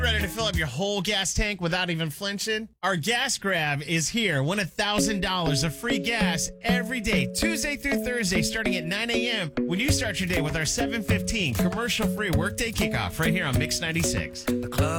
Ready to fill up your whole gas tank without even flinching? Our gas grab is here. Win $1,000 of free gas every day, Tuesday through Thursday, starting at 9 a.m. when you start your day with our 7:15 commercial-free workday kickoff right here on Mix 96. The club.